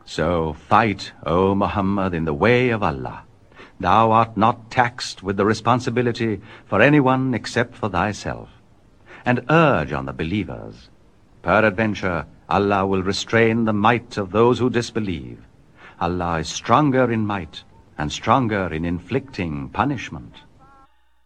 So fight, O Muhammad, in the way of Allah. Thou art not taxed with the responsibility for anyone except for thyself. And urge on the believers. Peradventure, Allah will restrain the might of those who disbelieve. Allah is stronger in might and stronger in inflicting punishment.